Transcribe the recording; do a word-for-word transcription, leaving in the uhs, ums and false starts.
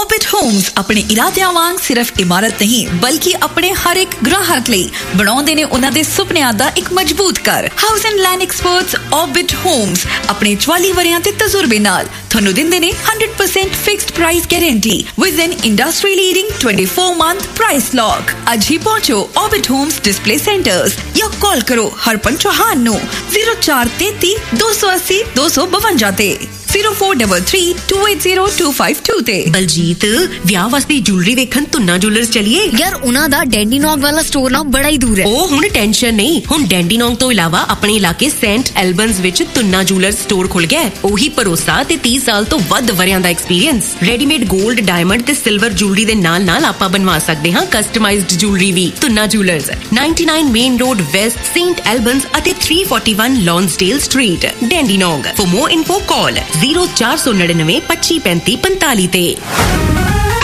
Orbit Holmes अपने इरादियां वांग सिर्फ इमारत नहीं बल्कि अपने हर एक ग्राहक ਲਈ ਬਣਾਉਂਦੇ ਨੇ ਉਹਨਾਂ ਦੇ ਸੁਪਨਿਆਂ ਦਾ ਇੱਕ ਮਜ਼ਬੂਤ ਘਰ। House and land experts orbit Holmes ਆਪਣੇ ਚੁਆਲੀ ਵਰਿਆਂ ਦੇ ਤਜਰਬੇ ਨਾਲ ਤੁਹਾਨੂੰ ਦਿੰਦੇ ਨੇ one hundred percent fixed price guarantee with N industry leading twenty-four month price lock. ਅੱਜ ਹੀ ਪਹੁੰਚੋ ऑर्बिट होम्स डिस्प्ले सेंटर्स या कॉल करो हरपन Chauhan no zero four three three two eight zero two two five ते zero four three three two eight zero two five two ਤੇ। ਬਲਜੀਤ ਵਿਆਹ ਵਾਸਤੇ jewellery ਵੇਖਣ tuna jewellers ਚਲੀਏ ਯਾਰ ਉਹਨਾਂ ਦਾ ਡੈਂਡੀਨੋਂਗ ਵਾਲਾ ਸਟੋਰ ਨਾ ਬੜਾ ਹੀ ਦੂਰ ਹੈ। ਉਹ ਹੁਣ ਟੈਨਸ਼ਨ ਨਹੀਂ, ਹੁਣ ਡੈਂਡੀਨੋਂਗ ਤੋਂ ਇਲਾਵਾ ਆਪਣੇ ਇਲਾਕੇ ਸੈਂਟ ਐਲਬਨਸ ਵਿੱਚ ਤੁੰਨਾ ਜੁਐਲਰਸ ਸਟੋਰ ਖੁੱਲ ਗਿਆ। ਉਹੀ ਭਰੋਸਾ ਤੇ तीस ਸਾਲ ਤੋਂ ਵੱਧ ਵਰਿਆਂ ਦਾ ਐਕਸਪੀਰੀਅੰਸ। ਰੈਡੀਮੇਡ 골ਡ, ਡਾਇਮੰਡ ਤੇ ਸਿਲਵਰ ਜੁਐਲਰੀ ਦੇ ਨਾਲ ਨਾਲ ਆਪਾਂ ਬਣਵਾ ਸਕਦੇ ਹਾਂ ਕਸਟਮਾਈਜ਼ਡ ਜੁਐਲਰੀ ਵੀ। Tuna jewellers ninety-nine main road West, Saint ਐਲਬਨਸ ਅਤੇ three forty-one ਲੌਂਸਡੇਲ street, ਡੈਂਡੀਨੋਂਗ। For more info call zero four nine nine twenty-five पैंतालीस ਤੇ।